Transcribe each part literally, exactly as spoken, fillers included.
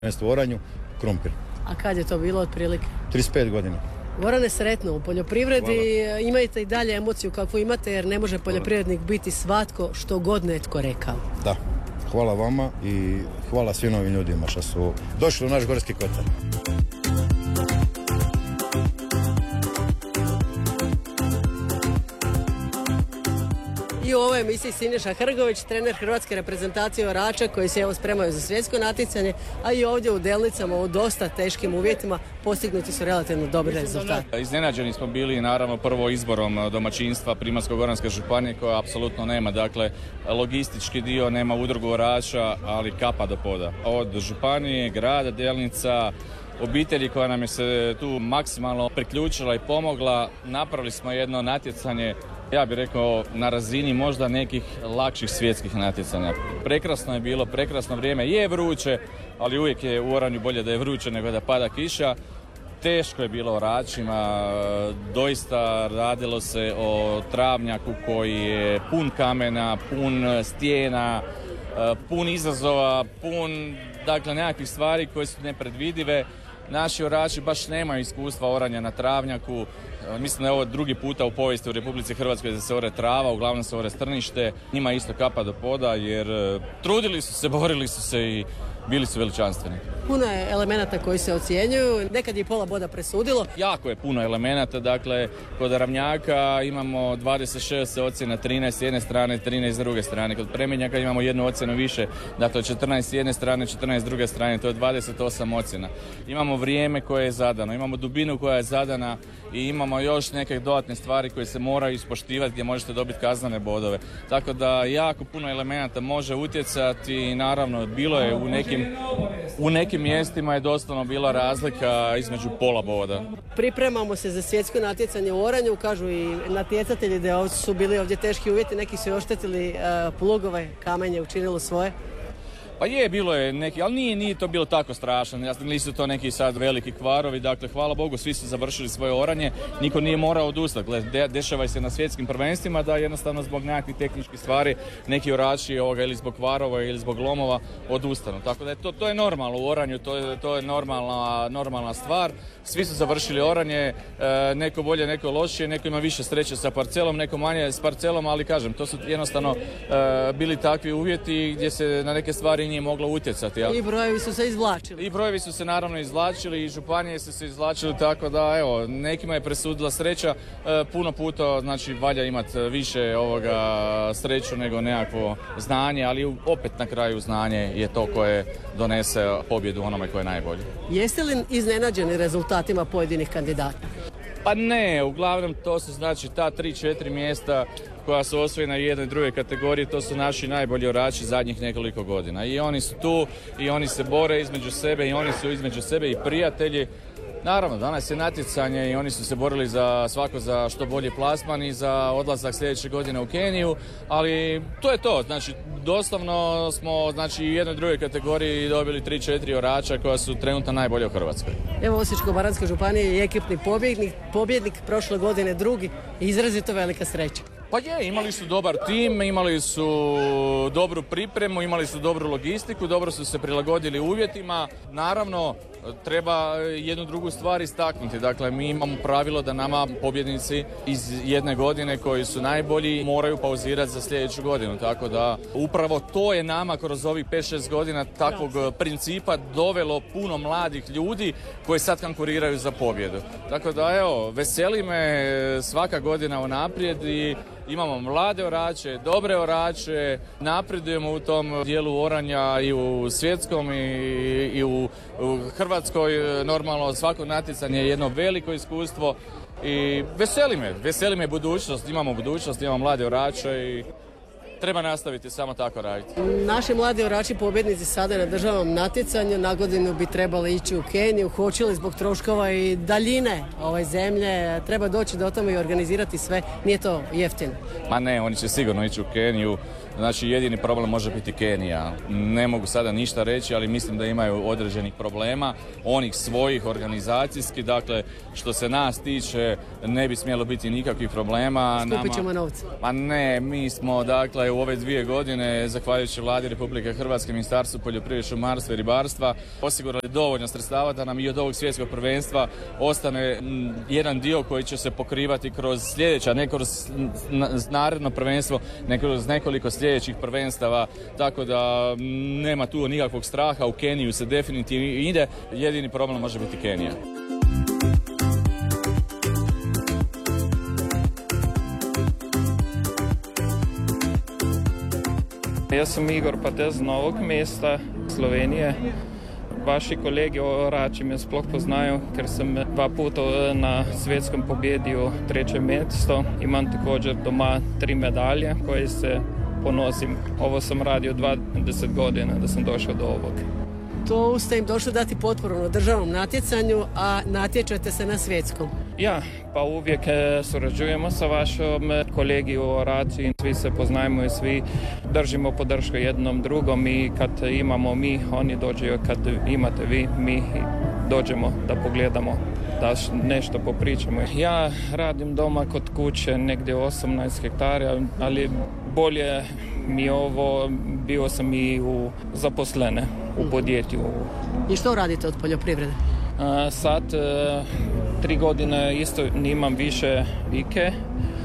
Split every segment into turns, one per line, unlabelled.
u oranju, krumpir.
A kad je to bilo otprilike?
trideset pet godina.
Gorane, sretno u poljoprivredi.
Hvala.
Imajte i dalje emociju kakvu imate, jer ne može poljoprivrednik biti svatko što god netko rekao.
Da, hvala vama i hvala svim ovim ljudima što su došli u naš Gorski kotar.
I u ovoj emisiji Siniša Hrgović, trener hrvatske reprezentacije orača koji se evo spremaju za svjetsko natjecanje, a i ovdje u Delnicama u dosta teškim uvjetima postignuti su relativno dobri rezultati.
Iznenađeni smo bili naravno prvo izborom domaćinstva Primorsko-goranske županije koja apsolutno nema, dakle logistički dio, nema udrugu orača, ali kapa do poda. Od županije, grada Delnica, obitelji koja nam je se tu maksimalno priključila i pomogla, napravili smo jedno natjecanje, ja bih rekao, na razini možda nekih lakših svjetskih natjecanja. Prekrasno je bilo, prekrasno vrijeme, je vruće, ali uvijek je u oranju bolje da je vruće nego da pada kiša. Teško je bilo oračima, doista radilo se o travnjaku koji je pun kamena, pun stijena, pun izazova, pun, dakle, nekakvih stvari koje su nepredvidive. Naši orači baš nemaju iskustva oranja na travnjaku. Mislim da je ovo drugi puta u povijesti u Republici Hrvatskoj da se ore trava, uglavnom se ore strnište. Njima isto kapa do poda jer trudili su se, borili su se i bili su veličanstveni.
Puno je elemenata koji se ocjenjuju, nekad je pola boda presudilo.
Jako je puno elemenata, dakle kod ravnjaka imamo dvadeset šest ocjena, trinaest s jedne strane, trinaest s druge strane. Kod premenjaka imamo jednu ocjenu više, dakle četrnaest s jedne strane, četrnaest s druge strane, to je dvadeset osam ocjena. Imamo vrijeme koje je zadano, imamo dubinu koja je zadana i imamo još neke dodatne stvari koje se moraju ispoštivati gdje možete dobiti kaznene bodove. Tako da jako puno elemenata može utjecati i naravno bilo je u nekim, u nekim mjestima je doslovno bila razlika između pola boda.
Pripremamo se za svjetsko natjecanje u oranju, kažu i natjecatelji da su bili ovdje teški uvjeti, neki su oštetili uh, plugove, kamenje učinilo svoje.
Pa je, bilo je neki, ali nije, nije to bilo tako strašno, nisu to neki sad veliki kvarovi, dakle hvala Bogu svi su završili svoje oranje, niko nije morao odustati. De, dešava se na svjetskim prvenstvima da jednostavno zbog nekakvih tehničkih stvari neki orači ovoga, ili zbog kvarova ili zbog lomova odustanu. Tako da je to, to je normalno u oranju, to je, to je normalna, normalna stvar. Svi su završili oranje, e, neko bolje, neko lošije, neko ima više sreće sa parcelom, neko manje s parcelom, ali kažem, to su jednostavno e, bili takvi uvjeti gdje se na neke stvari nije moglo utjecati. Ja.
I brojevi su se izvlačili.
I brojevi su se naravno izvlačili i županije su se izvlačili, tako da evo, nekima je presudila sreća, e, puno puta znači valja imati više ovoga sreću nego nekakvo znanje, ali opet na kraju znanje je to koje donese pobjedu onome koje je najbolje.
Jeste li iznenađeni rezultatima pojedinih kandidata?
Pa ne, uglavnom to su znači ta tri četiri mjesta koja su osvojena u jednoj i drugoj kategoriji, to su naši najbolji orači zadnjih nekoliko godina. I oni su tu, i oni se bore između sebe, i oni su između sebe i prijatelji. Naravno, danas je natjecanje i oni su se borili za svako za što bolji plasman i za odlazak sljedeće godine u Keniju, ali to je to, znači doslovno smo znači, u jednoj drugoj kategoriji dobili tri četiri orača koja su trenutno najbolje u Hrvatskoj.
Evo Osječko-baranjska županija je ekipni pobjednik, pobjednik prošle godine drugi i izrazito velika sreća.
Pa je, imali su dobar tim, imali su dobru pripremu, imali su dobru logistiku, dobro su se prilagodili uvjetima. Naravno, treba jednu drugu stvar istaknuti. Dakle, mi imamo pravilo da nama pobjednici iz jedne godine koji su najbolji moraju pauzirati za sljedeću godinu. Tako da upravo to je nama kroz ovih pet šest godina takvog principa dovelo puno mladih ljudi koji sad konkuriraju za pobjedu. Tako da evo, veseli me svaka godina unaprijed i imamo mlade orače, dobre orače, napredujemo u tom dijelu oranja i u svjetskom i, i u, u Hrvatskoj. Normalno svako natjecanje je jedno veliko iskustvo i veseli me, veseli me budućnost, imamo budućnost, imamo mlade orače i treba nastaviti samo tako raditi.
Naši mladi orači pobjednici sada na državnom natjecanju, na godinu bi trebali ići u Keniju, hoće li zbog troškova i daljine ove zemlje, treba doći do tome i organizirati sve, nije to jeftino.
Ma ne, oni će sigurno ići u Keniju, Znači jedini problem može biti Kenija. Ne mogu sada ništa reći, ali mislim da imaju određenih problema, onih svojih organizacijski, dakle što se nas tiče ne bi smjelo biti nikakvih problema.
Skupit ćemo novce.
Ma ne, mi smo dakle u ove dvije godine, zahvaljujući Vladi Republike Hrvatske, Ministarstvu poljoprivrede, šumarstva i ribarstva, osigurali dovoljno sredstava da nam i od ovog svjetskog prvenstva ostane m, jedan dio koji će se pokrivati kroz sljedeća, ne kroz naredno prvenstvo, nego kroz nekoliko sljedećih prvenstava, tako da m, nema tu nikakvog straha. U Keniju se definitivno ide, jedini problem može biti Kenija.
Ja sam Igor Patez z Novog mesta, Slovenije. Vaši kolegi orači me sploh poznajo, ker sem dva puta na svjetskom pobjedio treće mjesto. Imam također doma tri medalje koje se ponosim. Ovo sam radio dvadeset godina da sam došao do ovog.
To ste im došli dati potporu na državnom natjecanju, a natječete se na svjetskom.
Ja, pa uvijek surađujemo sa vašom kolegi u oraciji, svi se poznajemo i svi držimo podršku jednom drugom i kad imamo mi, oni dođeju, kad imate vi, mi dođemo da pogledamo, da nešto popričamo. Ja radim doma kod kuće negdje osamnaest hektara, ali bolje mi ovo, bio sam i u zaposlene u podjetju.
I što radite od poljoprivrede?
A, sad tri godine isto nimam više vike,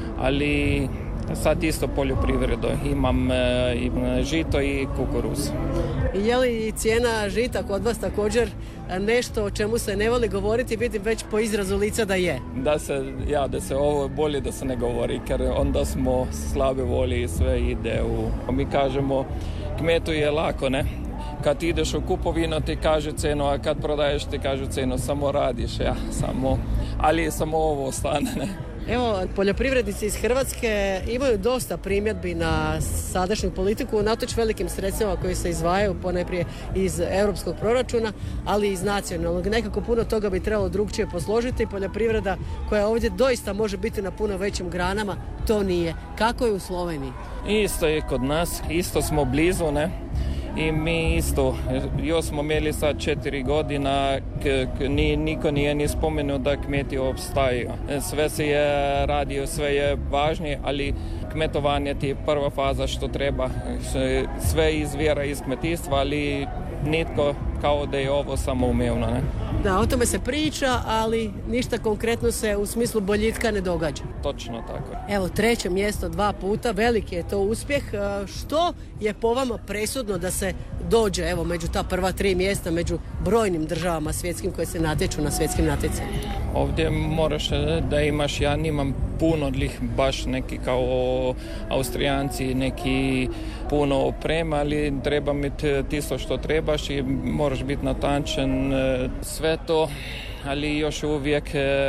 ali sad isto poljoprivredu. Imam i žito i kukuruz.
Je li cijena žita kod vas također nešto o čemu se ne voli govoriti, vidim već po izrazu lica da je?
Da se, ja, da se ovo bolje da se ne govori, jer onda smo slabe volje i sve ide u... Mi kažemo, kmetu je lako, ne? Kad ideš u kupovinu ti kaže cenu, a kad prodaješ ti kažu cenu, samo radiš, ja, samo, ali samo ovo ostane, ne?
Evo, poljoprivrednici iz Hrvatske imaju dosta primjedbi na sadašnju politiku, unatoč velikim sredstvima koji se izdvajaju ponajprije iz europskog proračuna, ali i iz nacionalnog. Nekako puno toga bi trebalo drugčije posložiti. Poljoprivreda koja ovdje doista može biti na puno većim granama, to nije. Kako je u Sloveniji?
Isto je kod nas, isto smo blizu, ne? I mi isto, još smo imeli sad četiri godina, k, k, ni, niko nije ni spomenuo da kmeti obstaju. Sve se je radio, sve je važnije, ali kmetovanje ti je prva faza što treba. Sve izvira iz kmetijstva, ali nitko kao da je ovo samoumevno, ne?
Da, o tome se priča, ali ništa konkretno se u smislu boljitka ne događa.
Točno tako.
Evo, treće mjesto dva puta, veliki je to uspjeh. Što je po vama presudno da se dođe, evo, među ta prva tri mjesta, među brojnim državama svjetskim koje se natječu na svjetskim natjecanjima?
Ovdje moraš da imaš, ja nimam puno odlih, baš neki kao Austrijanci, neki puno oprema, ali treba mi tisto što trebaš i moraš biti natančen, sve to, ali još uvijek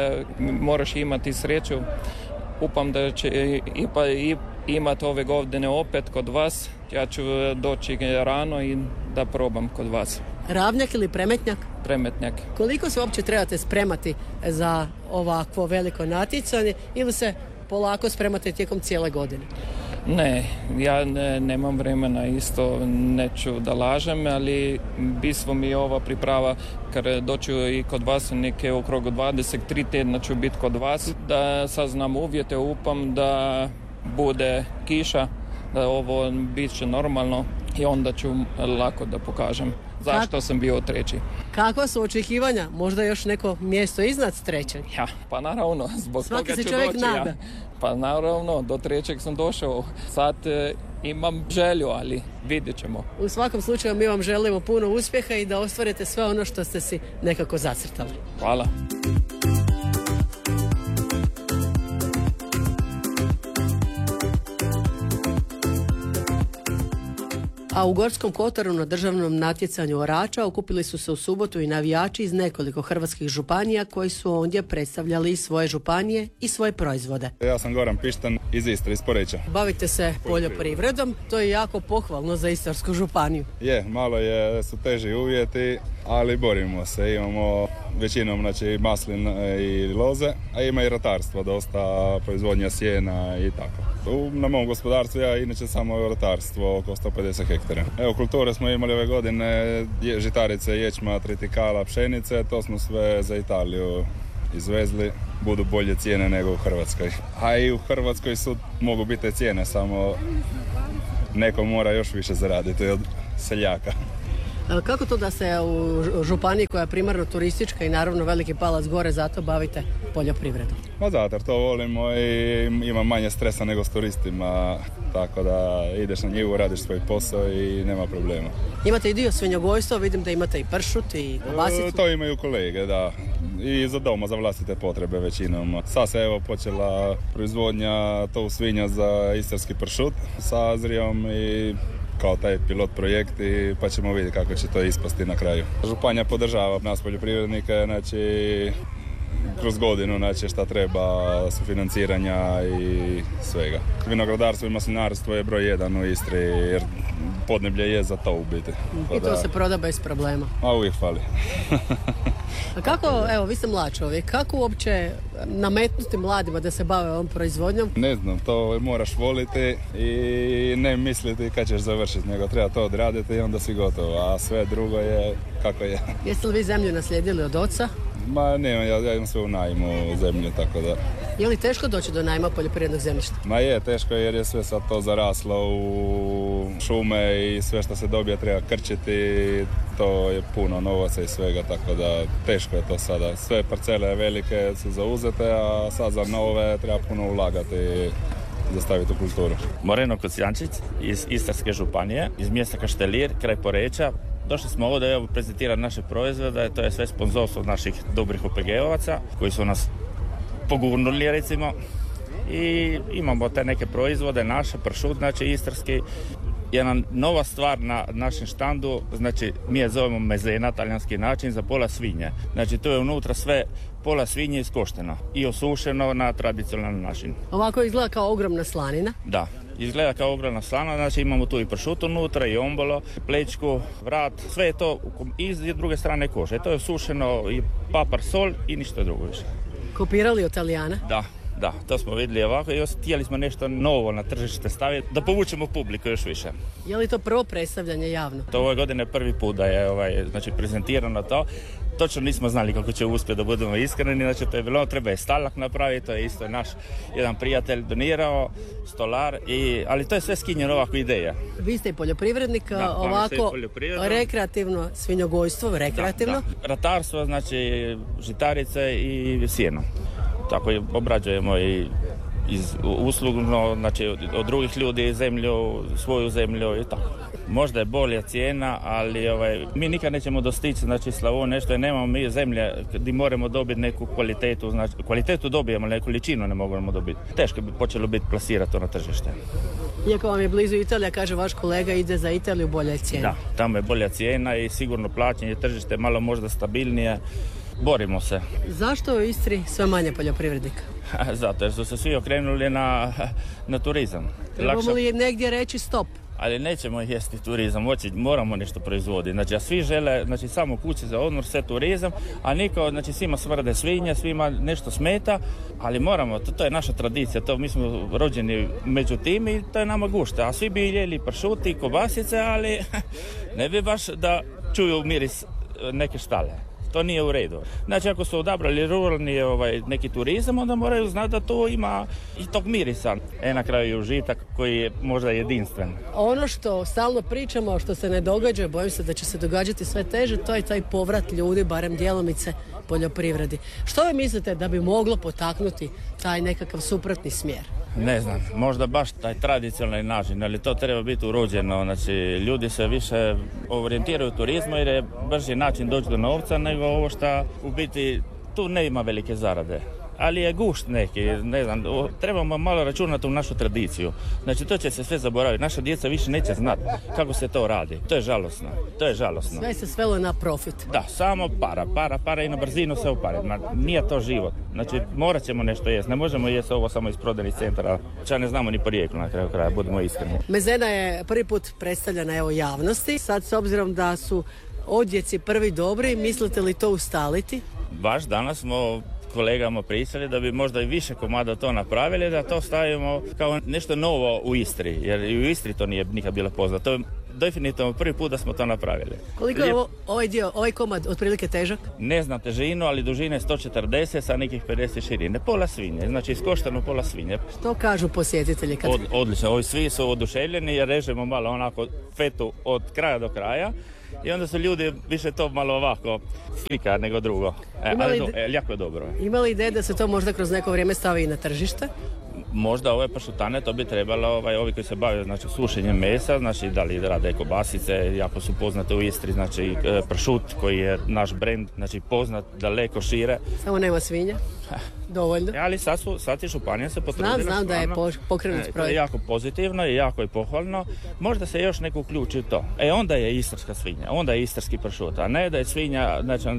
moraš imati sreću. Upam da će ipa imati ove godine opet kod vas. Ja ću doći rano i da probam kod vas.
Ravnjak ili premetnjak?
Premetnjak.
Koliko se uopće trebate spremati za ovakvo veliko natjecanje ili se polako spremate tijekom cijele godine?
Ne, ja ne, nemam vremena isto, neću da lažem, ali bistvo mi ova priprava, kad doću i kod vas neke okrog dvadeset tri tjedna ću biti kod vas, da saznam uvjete, upam da bude kiša, da ovo bit će normalno i onda ću lako da pokažem zašto Kak... sam bio treći.
Kakva su očekivanja? Možda još neko mjesto iznad trećeg?
Ja, pa naravno, zbog
Svaki
toga ću
čovjek
doći.
nada.
Ja. Pa naravno, do trećeg sam došao. Sad e, imam želju, ali vidjet ćemo.
U svakom slučaju mi vam želimo puno uspjeha i da ostvarite sve ono što ste si nekako zacrtali.
Hvala.
A u Gorskom kotaru na državnom natjecanju orača okupili su se u subotu i navijači iz nekoliko hrvatskih županija koji su ondje predstavljali svoje županije i svoje proizvode.
Ja sam Goran Pištan iz Istre, iz Poreča.
Bavite se poljoprivredom, to je jako pohvalno za Istarsku županiju.
Je, malo je, su teži uvjeti, ali borimo se. Imamo većinom znači, maslin i loze, a ima i ratarstvo, dosta proizvodnja sjena i tako. U, na mom gospodarstvu ja inače samo ratarstvo oko sto pedeset hektara. Evo, kulture smo imali ove godine, je, žitarice, ječma, tritikala, pšenice, to smo sve za Italiju izvezli. Budu bolje cijene nego u Hrvatskoj. A i u Hrvatskoj su, mogu biti cijene, samo neko mora još više zaraditi od seljaka.
Kako to da se u županiji koja je primarno turistička i naravno veliki palac gore, zato bavite poljoprivredom?
Ma zato, jer to volimo i ima manje stresa nego s turistima, tako da ideš na njivu, radiš svoj posao i nema problema.
Imate i dio svinjogojstva, vidim da imate i pršut i kobasicu.
E, to imaju kolege, da. I za doma, za vlastite potrebe većinom. Sad se evo počela proizvodnja tov svinja za istarski pršut sa Azrijom i kao taj pilot projekt, i pa ćemo vidjeti kako će to ispasti na kraju. Županija podržava nas poljoprivrednike, znači kroz godinu, znači šta treba, sufinanciranja i svega. Vinogradarstvo i maslinarstvo je broj jedan u Istri, jer podneblje je za to u biti.
I to se proda bez problema.
A uvijek fali.
A kako, evo, vi ste mlad čovjek, kako uopće nametnuti mladima da se bave ovom proizvodnjom?
Ne znam, to moraš voliti i ne misliti kad ćeš završiti, nego treba to odraditi i onda si gotovo, a sve drugo je kako je.
Jeste li vi zemlju naslijedili od oca?
Ma ne, ja, ja imam sve u najmu zemlju, tako da.
Je li teško doći do najma poljoprivrednog zemljišta?
Ma je, teško jer je sve sad to zaraslo u šume i sve što se dobije treba krčiti, to je puno novaca i svega, tako da teško je to sada. Sve parcele velike su zauzete, a sad za nove treba puno ulagati i zastaviti u kulturu.
Moreno Kocijančić iz Istarske županije, iz mjesta Kaštelir, kraj Poreča. Došli smo ovdje evo, prezentirati naše proizvode, to je sve sponzorstvo naših dobrih O P G-ovaca koji su nas pogurnuli recimo i imamo te neke proizvode naše, pršut, znači istarski. Jedna nova stvar na našem štandu, znači mi je zovemo mezena, talijanski način, za pola svinje. Znači to je unutra sve pola svinje iskošteno i osušeno na tradicionalan način.
Ovako izgleda kao ogromna slanina.
Da. Izgleda kao ogromna slana, znači imamo tu i pršut unutra, i ombolo, plečku, vrat, sve je to iz druge strane kože. To je sušeno i papar, sol i ništa drugo više.
Kopirali od Talijana?
Da, da, to smo vidjeli ovako i htjeli smo nešto novo na tržište staviti, da povučemo publiku još više.
Je li to prvo predstavljanje javno?
To ove godine prvi put da je ovaj, znači, prezentirano to. Točno nismo znali kako će uspjeti, da budemo iskreni, znači to je bilo, treba je stalak napraviti, to je isto naš jedan prijatelj donirao, stolar, i, ali to je sve skinjeno ovako ideja.
Vi ste i poljoprivrednik,
da,
ovako rekreativno svinjogojstvo, rekreativno?
Da, da. Ratarstvo, znači žitarice i sjeno. Tako je, obrađujemo i iz uslugno, znači od, od drugih ljudi zemlju, svoju zemlju i tako. Možda je bolja cijena, ali ovaj, mi nikad nećemo dostići, znači Slavonije nešto, jer nemamo mi zemlje gdje moramo dobiti neku kvalitetu, znači kvalitetu dobijemo, ali količinu ne možemo dobiti. Teško bi počelo biti plasirati to na tržište.
Iako vam je blizu Italija, kaže vaš kolega, ide za Italiju, bolja je cijena.
Da, tamo je bolja cijena i sigurno plaćanje, tržište malo možda stabilnije. Borimo se.
Zašto u Istri sve manje poljoprivrednika?
Zato jer su se svi okrenuli na, na turizam.
Trebamo li negdje reći stop?
Ali nećemo jesti turizam, moći, moramo nešto proizvoditi. Znači, a svi žele, znači, samo kući za odmor, sve turizam, a niko, znači, svima smrde svinje, svima nešto smeta, ali moramo, to, to je naša tradicija, to mi smo rođeni među tim i to je nama gušta. A svi bi jeli pršuti, kobasice, ali ne bi baš da čuju miris neke štale. To nije u redu. Znači, ako su odabrali ruralni ovaj, neki turizam, onda moraju znati da to ima i tog mirisa. E, na kraju je užitak koji je možda jedinstven.
Ono što stalno pričamo, što se ne događa, bojim se da će se događati sve teže, to je taj povrat ljudi, barem djelomice, poljoprivredi. Što vi mislite da bi moglo potaknuti taj nekakav suprotni smjer?
Ne znam, možda baš taj tradicionalni način, ali to treba biti urođeno. Znači, ljudi se više orijentiraju u turizmu jer je brži način doći do novca nego ovo što u biti tu ne ima velike zarade. Ali je gušt neki, ne znam, trebamo malo računati u našu tradiciju. Znači, to će se sve zaboraviti. Naša djeca više neće znati kako se to radi. To je žalosno. To je žalosno.
Sve se svelo na profit.
Da, samo para, para, para i na brzinu se upari. Nije to život. Znači, morat ćemo nešto jesti. Ne možemo jesti ovo samo iz prodajnih centara. Čak ne znamo ni porijeklo na kraju kraja, budemo iskreni.
Mezena je prvi put predstavljena evo javnosti. Sad, s obzirom da su odjeci prvi dobri, mislite li to ustaliti?
Baš danas smo kolegama pričali da bi možda i više komada to napravili, da to stavimo kao nešto novo u Istri, jer i u Istri to nije nikad bilo poznato. To je definitivno prvi put da smo to napravili.
Koliko je ovo, ovaj dio, ovaj komad otprilike težak?
Ne znam težinu, ali dužine je sto četrdeset sa nekih pedeset širine. Pola svinje, znači iskoštano pola svinje.
Što kažu posjetitelji? Kad...
Od, odlično, ovi svi su oduševljeni jer režemo malo onako fetu od kraja do kraja i onda su ljudi više to malo ovako slika nego drugo. E, ali do, e, jako je dobro.
Ima li ideje da se to možda kroz neko vrijeme stavi i na tržište?
Možda ove pršutane, to bi trebalo ovaj, ovi koji se bave znači, sušenjem mesa, znači da li rade kobasice, jako su poznate u Istri, znači pršut koji je naš brend, znači poznat daleko šire.
Samo nema svinja? Dovoljno.
E, ali sad, su, sad i županija se potrudila.
Znam, znam da je pokrenut projekt.
To je jako pozitivno i jako je pohvalno. Možda se još neko uključi u to. E onda je istarska svinja, onda je istarski pršut, a ne da je svinja, znači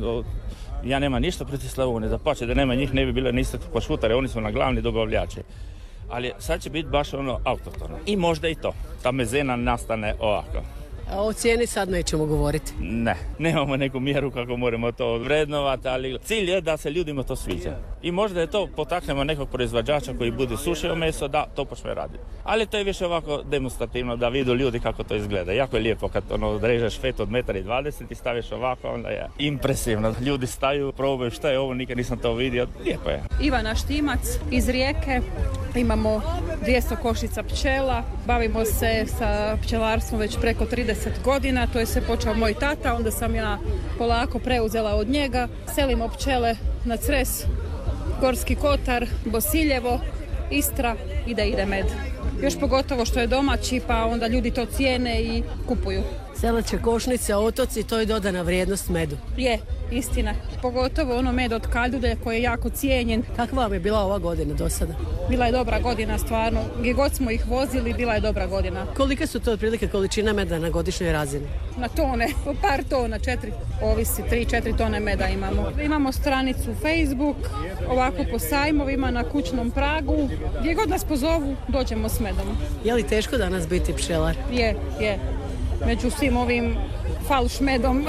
ja nema ništa protiv Slavonije, dapače da nema njih ne bi bilo ni istarskog pršuta, jer oni su na glavni dobavljači. Ali sad će biti baš ono autohtono. I možda i to. Ta mezena nastane ovako.
A o cijeni sad nećemo govoriti.
Ne, nemamo neku mjeru kako moramo to vrednovati, ali cilj je da se ljudima to sviđa. I možda je to potaknemo nekog proizvođača koji bude sušio meso, da to počne raditi. Ali to je više ovako demonstrativno da vidu ljudi kako to izgleda. Jako je lijepo kad ono odrežeš fet od metar i dvadeset i staviš ovako, onda je impresivno. Ljudi staju, probaju šta je ovo, nikad nisam to vidio, lijepo je.
Ivana Štimac iz Rijeke, imamo dvjesto košnica pčela, bavimo se sa pčelarstvom već preko trideset godina, to je se počeo moj tata, onda sam ja polako preuzela od njega. Selimo pčele na Cres, Gorski Kotar, Bosiljevo, Istra i da ide med. Još pogotovo što je domaći, pa onda ljudi to cijene i kupuju.
Selačke košnice, otoci, to je dodana vrijednost medu.
Je, istina. Pogotovo ono med od Kaljulje koji je jako cijenjen.
Kakva vam je bila ova godina do sada?
Bila je dobra godina, stvarno. Gdje god smo ih vozili, bila je dobra godina.
Kolike su to otprilike količine meda na godišnjoj razini?
Na tone, po par tona, četiri, ovisi, tri, četiri tone meda imamo. Imamo stranicu Facebook, ovako po sajmovima, na kućnom pragu. Gdje god nas pozovu, dođemo s medom.
Je li teško danas biti pčelar?
Je, je. Među svim ovim falš medom,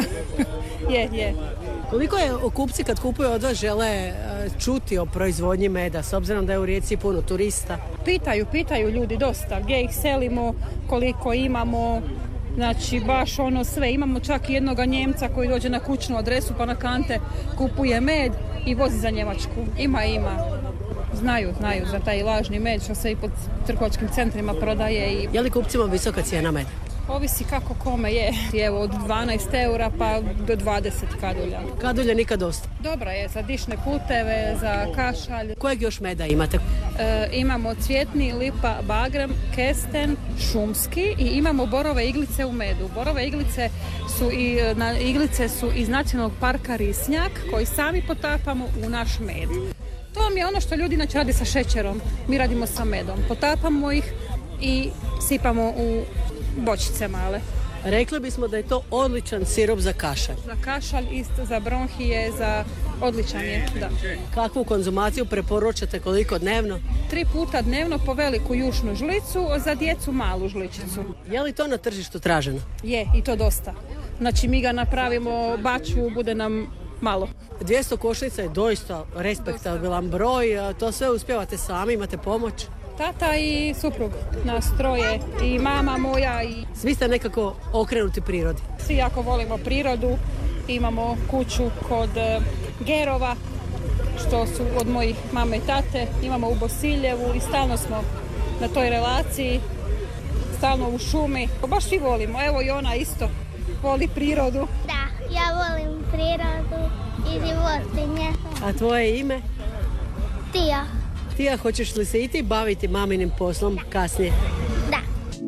je, je.
Koliko je kupci kad kupuju od vas žele čuti o proizvodnji meda, s obzirom da je u Rijeci puno turista?
Pitaju, pitaju ljudi dosta, gdje ih selimo, koliko imamo, znači baš ono sve. Imamo čak i jednoga Njemca koji dođe na kućnu adresu pa na kante kupuje med i vozi za Njemačku. Ima, ima. Znaju, znaju za taj lažni med što se i po trgovačkim centrima prodaje. I...
Je li kupcima visoka cijena meda?
Ovisi kako kome je. Evo od dvanaest eura pa do dvadeset kadulja.
Kadulja nikad dosta?
Dobra je za dišne puteve, za kašalj.
Kojeg još meda imate?
E, imamo cvjetni, lipa, bagrem, kesten, šumski i imamo borove iglice u medu. Borove iglice su, i, na, iglice su iz nacionalnog parka Risnjak koji sami potapamo u naš med. To vam je ono što ljudi inače radi sa šećerom. Mi radimo sa medom. Potapamo ih i sipamo u bočice male.
Rekli bismo da je to odličan sirup za kašalj.
Za kašalj, isto za bronhije, za odličan je, da.
Kakvu konzumaciju preporučate, koliko dnevno?
Tri puta dnevno po veliku jušnu žlicu, za djecu malu žličicu.
Je li to na tržištu traženo?
Je, i to dosta. Znači mi ga napravimo, baču, bude nam malo.
dvjesto košnica je doista respektabilan broj, to sve uspijevate sami, imate pomoć?
Tata i suprug, nas troje, i mama moja. I...
Svi ste nekako okrenuti prirodi.
Svi jako volimo prirodu, imamo kuću kod Gerova, što su od mojih mame i tate, imamo u Bosiljevu i stalno smo na toj relaciji, stalno u šumi. Baš svi volimo, evo i ona isto voli prirodu.
Da, ja volim prirodu i životinje.
A tvoje ime?
Tija.
Tija, hoćeš li se i ti baviti maminim poslom kasnije?